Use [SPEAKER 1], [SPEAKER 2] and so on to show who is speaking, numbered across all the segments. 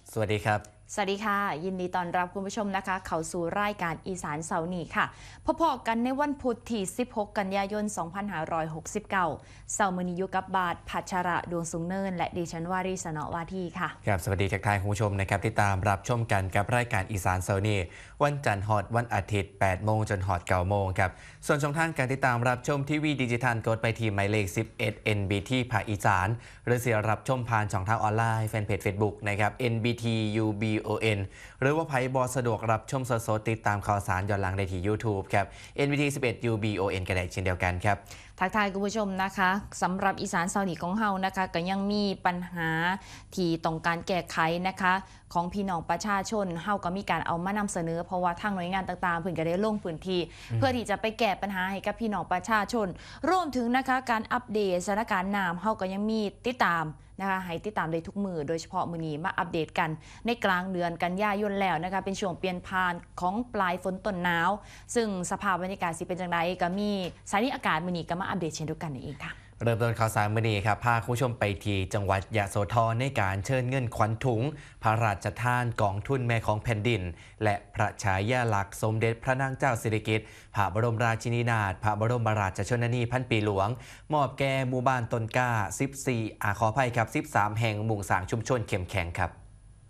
[SPEAKER 1] สวัสดีครับ
[SPEAKER 2] สวัสดีค่ะยินดีต้อนรับคุณผู้ชมนะคะเข้าสู่รายการอีสานเสาร์นี้ค่ะพอๆกันในวันพุธที่16กันยายน2569เสาร์มื้อนี้อยู่กับบาทพัชระดวงสุงเนินและดิฉันวารีสนอวาทีค่ะ
[SPEAKER 1] ครับสวัสดีทักทายคุณผู้ชมนะครับที่ตามรับชมกันกับรายการอีสานเสาร์นี้วันจันทร์ฮอดวันอาทิตย์8โมงจนฮอด9โมงครับส่วนช่องทางการติดตามรับชมทีวีดิจิทัลกดไปที่หมายเลข11 NBT ภาคอีสานหรือเสียรับชมผ่านช่องทางออนไลน์แฟนเพจ Facebook นะครับ NBT UBON หรือว่าไผบอสะดวกรับชมสดๆติดตามข่าวสารย้อนหลังได้ที่ YouTube ครับ NBT 11 UBON ก็ได้เช่นเดียวกันครับ
[SPEAKER 2] ทักทายคุณผู้ชมนะคะสำหรับอีสานเสาร์นี้ของเฮานะคะก็ยังมีปัญหาที่ต้องการแก้ไขนะคะของพี่น้องประชาชนเฮาก็มีการเอามานำเสนอเพราะว่าทางหน่วยงานต่างๆเพิ่นก็ได้ลงพื้นที่เพื่อที่จะไปแก้ปัญหาให้กับพี่น้องประชาชนรวมถึงนะคะการอัปเดตสถานการณ์น้ำเฮาก็ยังมีติดตามนะคะให้ติดตามได้ทุกมือโดยเฉพาะมื้อนี้มาอัปเดตกันในกลางเดือนกันยายนแล้วนะคะเป็นช่วงเปลี่ยนผ่านของปลายฝนต้นหนาวซึ่งสภาพบรรยากาศสิเป็นจังไดก็มีสถานอากาศมื้อนี้ก็มาอัปเดตเช่นเดียวกันนั่นเองค่ะ
[SPEAKER 1] เริ่มต้นข่าวสารมื้อนี้ครับพาคุณผู้ชมไปที่จังหวัดยะโสธรในการเชิญเงินขวัญถุงพระราชทานกองทุนแม่ของแผ่นดินและพระฉายาลักษณ์สมเด็จพระนางเจ้าสิริกิติ์พระบรมราชินีนาถพระบรมราชชนนีพันปีหลวงมอบแก่หมู่บ้านต้นกล้าขออภัยครับ13แห่งมุ่งสร้างชุมชนเข้มแข็งครับ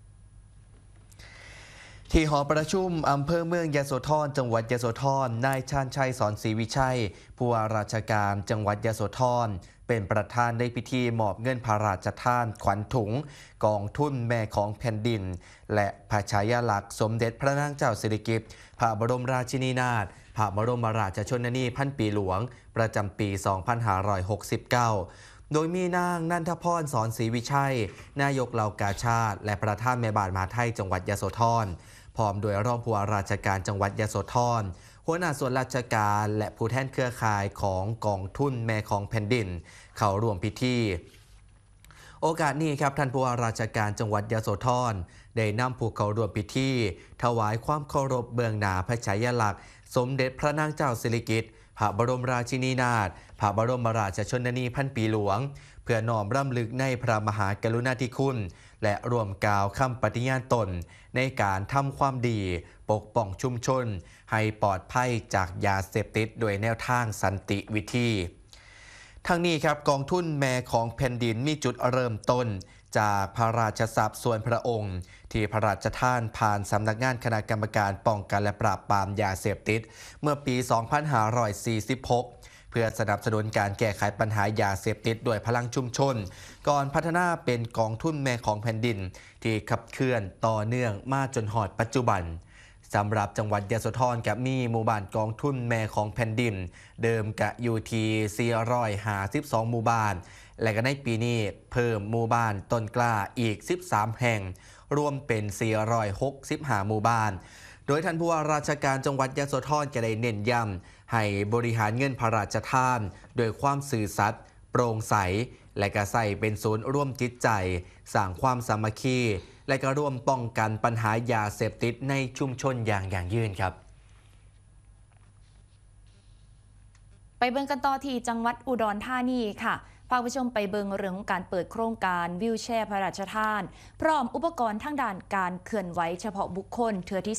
[SPEAKER 1] ที่หอประชุมอำเภอเมืองยโสธรจังหวัดยโสธรนายชาญชัยสอนศรีวิชัยผู้ว่าราชการจังหวัดยโสธรเป็นประธานในพิธีมอบเงินพระราชทานขวัญถุงกองทุนแม่ของแผ่นดินและพระฉายาลักษณ์สมเด็จพระนางเจ้าสิริกิติ์พระบรมราชินีนาถพระบรมราชชนนีพันปีหลวงประจำปี 2569โดยมีนางนันทพรสอนศรีวิชัยนายกเหล่ากาชาติและประธานแม่บ้านมหาไทยจังหวัดยโสธรพร้อมโดยรองผู้ว่าราชการจังหวัดยโสธรหัวหน้าส่วนราชการและผู้แทนเครือข่ายของกองทุนแม่ของแผ่นดินเข้าร่วมพิธีโอกาสนี้ครับท่านผู้ว่าราชการจังหวัดยโสธรได้นำผู้เข้าร่วมพิธีถวายความเคารพเบื้องหน้าพระฉายาลักษณ์สมเด็จพระนางเจ้าสิริกิติ์พระบรมราชินีนาถพระบรมราชชนนีพันปีหลวงเพื่อน้อมรำลึกในพระมหากรุณาธิคุณและร่วมกล่าวคำปฏิญาณตนในการทำความดีปกป้องชุมชนให้ปลอดภัยจากยาเสพติดโดยแนวทางสันติวิธีทั้งนี้ครับกองทุนแม่ของแผ่นดินมีจุดเริ่มต้นจากพระราชทรัพย์ส่วนพระองค์ที่พระราชทานผ่านสำนักงานคณะกรรมการป้องกันและปราบปรามยาเสพติดเมื่อปี 2546 เพื่อสนับสนุนการแก้ไขปัญหายาเสพติดด้วยพลังชุมชนก่อนพัฒนาเป็นกองทุนแม่ของแผ่นดินที่ขับเคลื่อนต่อเนื่องมาจนหอดปัจจุบันสำหรับจังหวัดยโสธรกับมีหมู่บ้านกองทุนแม่ของแผ่นดินเดิมกะอยู่ที่452หมู่บ้านและก็ในปีนี้เพิ่มหมู่บ้านต้นกล้าอีก13แห่งรวมเป็น465หมู่บ้านโดยท่านผู้ว่าราชการจังหวัดยโสธรก็ได้เน้นย้ำให้บริหารเงินพระราชทานโดยความซื่อสัตย์โปร่งใสและก็ใส่เป็นศูนย์ร่วมจิตใจสร้างความสามัคคีและก็ร่วมป้องกันปัญหายาเสพติดในชุมชนอย่างยืนครับ
[SPEAKER 2] ไปเบิ่งกันต่อที่จังหวัดอุดรธานีค่ะพาผู้ชมไปเบิ่งเรื่องของการเปิดโครงการวิวแชร์พระราชทานพร้อมอุปกรณ์ทางด้านการเคลื่อนไหวเฉพาะบุคคลเทือที่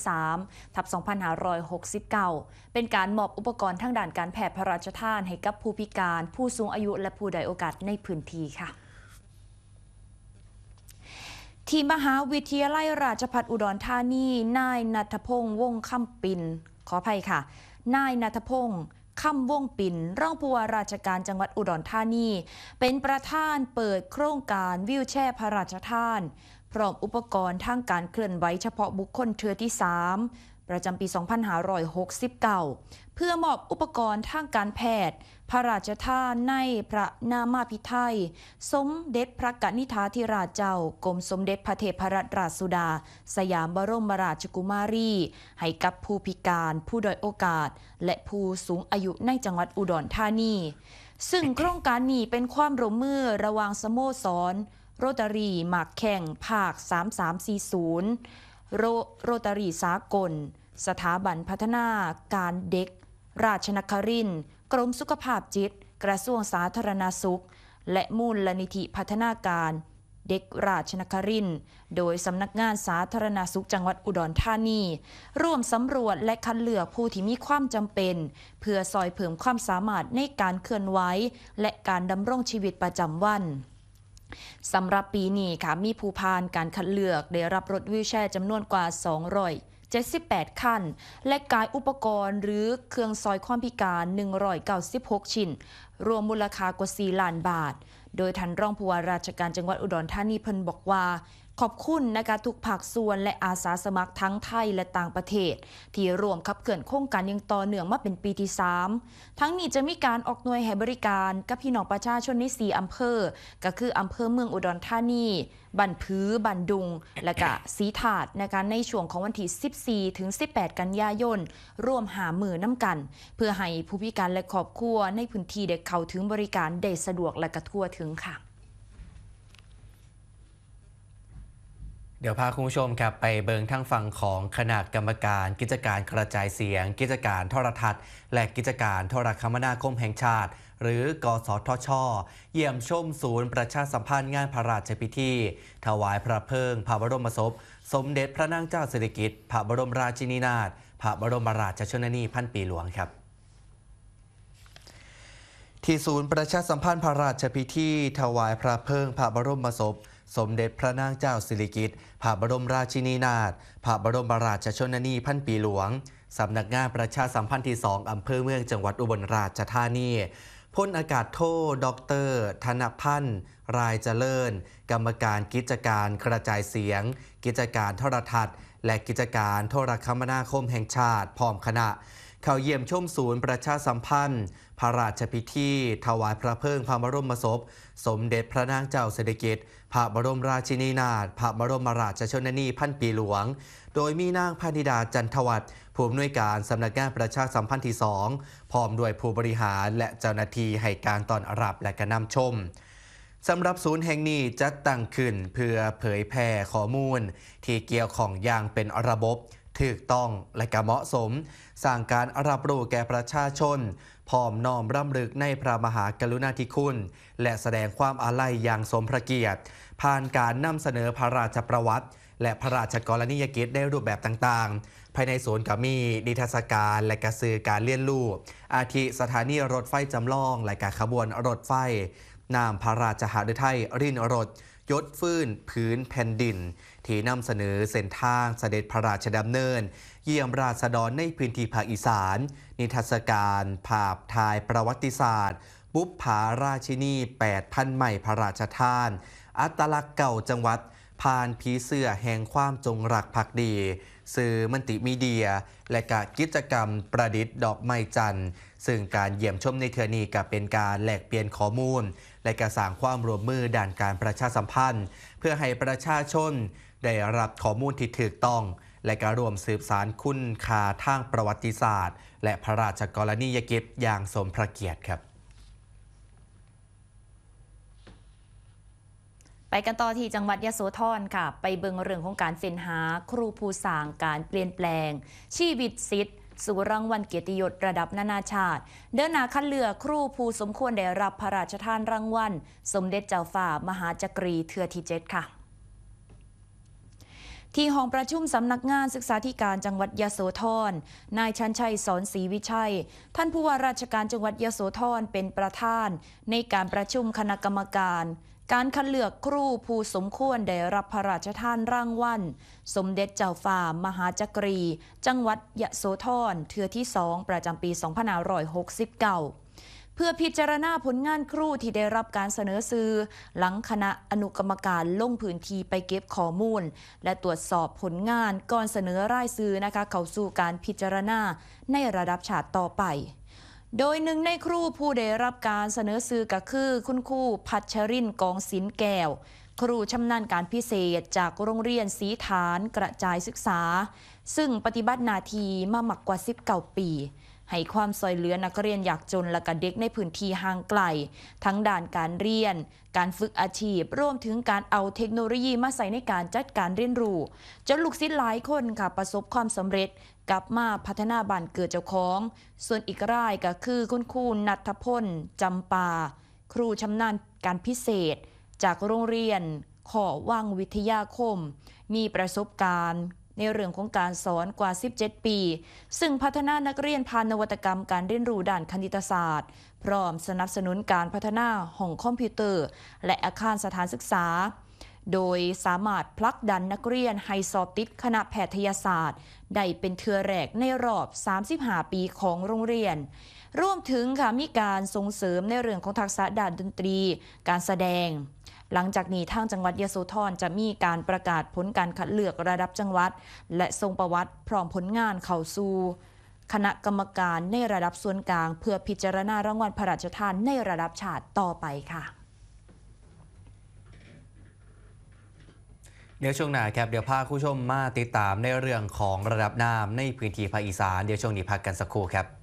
[SPEAKER 2] 3/2569เป็นการมอบอุปกรณ์ทางด้านการแพทย์พระราชทานให้กับผู้พิการผู้สูงอายุและผู้ด้อยโอกาสในพื้นที่ค่ะที่มหาวิทยาลัยราชภัฏอุดรธานีนายณัฐพงษ์วงศ์คำปิ่นขออภัยค่ะนายณัฐพงษ์คำวงปิ่นรองผู้ว่าราชการจังหวัดอุดรธานีเป็นประธานเปิดโครงการวิวแชร์พระราชทานพร้อมอุปกรณ์ทางการเคลื่อนไหวเฉพาะบุคคลเทือที่3ประจำปี 2569 เพื่อมอบอุปกรณ์ทางการแพทย์พระราชทานในพระนามาภิไธยสมเด็จพระกนิษฐาธิราชเจ้ากรมสมเด็จพระเทพรัตนราชสุดาสยามบรมราชกุมารีให้กับผู้พิการผู้ด้อยโอกาสและผู้สูงอายุในจังหวัดอุดรธานีซึ่งโครงการนี้เป็นความร่วมมือระหว่างสโมสรโรตารีหมากแข่งภาค3340โรตารีสากลสถาบันพัฒนาการเด็กราชนครินทร์กรมสุขภาพจิตกระทรวงสาธารณสุขและมูลนิธิพัฒนาการเด็กราชนครินทร์โดยสำนักงานสาธารณสุขจังหวัดอุดรธานีร่วมสำรวจและคัดเลือกผู้ที่มีความจำเป็นเพื่อซอยเพิ่มความสามารถในการเคลื่อนไหวและการดำรงชีวิตประจำวันสำหรับปีนี้ค่ะมีผู้ผ่านการคัดเลือกได้รับรถวีลแชร์จำนวนกว่า278 คันและกายอุปกรณ์หรือเครื่องซอยความพิการ196 ชิ้นรวมมูลค่ากว่า4 ล้านบาทโดยท่านรองผู้ว่าราชการจังหวัดอุดรธานีเพิ่นบอกว่าขอบคุณนะคะทุกภาคส่วนและอาสาสมัครทั้งไทยและต่างประเทศที่ร่วมขับเคลื่อนโครงการอย่างต่อเนื่องมาเป็นปีที่ 3ทั้งนี้จะมีการออกหน่วยให้บริการกับพี่น้องประชาชนใน4 อำเภอก็คืออำเภอเมืองอุดรธานีบันผือบันดุงและก็ศรีถาดนะคะในช่วงของวันที่14 ถึง 18 กันยายนร่วมหามือน้ำกันเพื่อให้ผู้พิการและครอบครัวในพื้นที่ได้เข้าถึงบริการได้สะดวกและก็ทั่วถึงค่ะ
[SPEAKER 1] เดี๋ยวพาคุณผู้ชมครับไปเบิงทั้งฝั่งของคณะกรรมการกิจการกระจายเสียงกิจการโทรทัศน์และกิจการโทรคมนาคมแห่งชาติหรือกสทช.เยี่ยมชมศูนย์ประชาสัมพันธ์งานพระราชพิธีถวายพระเพลิงพระบรมศพสมเด็จพระนางเจ้าสิริกิติ์พระบรมราชินีนาถพระบรมราชชนนีพันปีหลวงครับที่ศูนย์ประชาสัมพันธ์พระราชพิธีถวายพระเพลิงพระบรมศพสมเด็จพระนางเจ้าสิริกิติ์พระบรมราชินีนาถพระบรมราชชนนีพันปีหลวงสำนักงานประชาสัมพันธ์ที่ 2 อำเภอเมืองจังหวัดอุบลราชธานีพลอากาศโทดร.ธนพันธ์รายเจริญกรรมการกิจการกระจายเสียงกิจการโทรทัศน์และกิจการโทรคมนาคมแห่งชาติพร้อมคณะเข้าเยี่ยมชมศูนย์ประชาสัมพันธ์พระราชพิธีถวายพระเพลิงพระบรมศพสมเด็จพระนางเจ้าสิริกิติ์พระบรมราชินีนาถพระบรมราชชนนีพันปีหลวงโดยมีนางพนิดาจันทวัฒน์ผู้อำนวยการสำนักงานประชาสัมพันธ์ที่ 2พร้อมด้วยผู้บริหารและเจ้าหน้าที่ให้การต้อนรับและก็นำชมสำหรับศูนย์แห่งนี้จัดตั้งขึ้นเพื่อเผยแพร่ข้อมูลที่เกี่ยวข้องอย่างเป็นระบบถูกต้องและก็เหมาะสมสร้างการรับรู้แก่ประชาชนพร้อมน้อมรำลึกในพระมหากรุณาธิคุณและแสดงความอาลัยอย่างสมพระเกียรติผ่านการนำเสนอพระราชประวัติและพระราชกรณียกิจในรูปแบบต่างๆภายในศูนย์ก็มีนิทรรศการและกระสือการเรียนรู้อาทิสถานีรถไฟจำลองและการขบวนรถไฟนามพระราชหฤทัยรินรถยศฟื้นพื้นแผ่นดินที่นำเสนอเส้นทางเสด็จพระราชดำเนินเยี่ยมราษฎรในพื้นที่ภาคอีสานนิทรรศการภาพถ่ายประวัติศาสตร์บุปผาราชินี 8,000 ใหม่พระราชทานอัตลักษณ์เก่าจังหวัดผ่านผีเสื้อแห่งความจงรักภักดีสื่อมัลติมีเดียและกิจกรรมประดิษฐ์ดอกไม้จันทร์ซึ่งการเยี่ยมชมในเทื่อนี้ก็เป็นการแลกเปลี่ยนข้อมูลและการสร้างความร่วมมือด้านการประชาสัมพันธ์เพื่อให้ประชาชนได้รับข้อมูลที่ถูกต้องและการร่วมสืบสานคุณค่าทางประวัติศาสตร์และพระราชกรณียกิจอย่างสมพระเกียรติครับ
[SPEAKER 2] ไปกันต่อที่จังหวัดยโสธรค่ะไปเบิ่งเรื่องของการเฟ้นหาครูผู้สร้างการเปลี่ยนแปลงชีวิตศิษย์สู่รางวัลเกียรติยศระดับนานาชาติเดินหน้าคัดเลือกครูผู้สมควรได้รับพระราชทานรางวัลสมเด็จเจ้าฟ้ามหาจักรีเทื่อที่ 7ค่ะที่ห้องประชุมสำนักงานศึกษาธิการจังหวัดยโสธรนายชันชัยสอนศรีวิชัยท่านผู้ว่าราชการจังหวัดยโสธรเป็นประธานในการประชุมคณะกรรมการการคัดเลือกครูผู้สมควรได้รับพระราชทานรางวัลสมเด็จเจ้าฟ้ามหาจักรีจังหวัดยโสธรเทื่อที่ 2ประจำปี 2569เพื่อพิจารณาผลงานครูที่ได้รับการเสนอชื่อหลังคณะอนุกรรมการลงพื้นที่ไปเก็บข้อมูลและตรวจสอบผลงานก่อนเสนอรายชื่อนะคะเข้าสู่การพิจารณาในระดับชาติต่อไปโดยหนึ่งในครูผู้ได้รับการเสนอชื่อก็คือคุณครูพัชรินทร์กองศิลป์แก้วครูชำนาญการพิเศษจากโรงเรียนศรีฐานกระจายศึกษาซึ่งปฏิบัติหน้าที่มามากกว่า19 ปีให้ความช่วยเหลือนักเรียนยากจนและก็เด็กในพื้นที่ห่างไกลทั้งด้านการเรียนการฝึกอาชีพรวมถึงการเอาเทคโนโลยีมาใส่ในการจัดการเรียนรู้จนลูกศิษย์หลายคนค่ะประสบความสำเร็จกลับมาพัฒนาบ้านเกิดเจ้าของส่วนอีกรายก็คือคุณครูณัฐพลจำปาครูชำนาญการพิเศษจากโรงเรียนขอวังวิทยาคม มีประสบการณ์ในเรื่องของการสอนกว่า 17 ปี ซึ่งพัฒนานักเรียนผ่านนวัตกรรมการเรียนรู้ด้านคณิตศาสตร์ พร้อมสนับสนุนการพัฒนาห้องคอมพิวเตอร์ และอาคารสถานศึกษา โดยสามารถผลักดันนักเรียนให้สอบติดคณะแพทยศาสตร์ได้เป็นเทื่อแรกในรอบ 35 ปีของโรงเรียน รวมถึงค่ะมีการส่งเสริมในเรื่องของทักษะด้านดนตรี การแสดง หลังจากนี้ทางจังหวัดยโสธรจะมีการประกาศผลการคัดเลือกระดับจังหวัด และส่งประวัติพร้อมผลงานเข้าสู่คณะกรรมการในระดับส่วนกลางเพื่อพิจารณารางวัลพระราชทานในระดับชาติต่อไปค่ะ
[SPEAKER 1] เดี๋ยวช่วงหน้าครับเดี๋ยวพาคุณผู้ชมมาติดตามในเรื่องของระดับน้ำในพื้นที่ภาคอีสานเดี๋ยวช่วงนี้พักกันสักครู่ครับ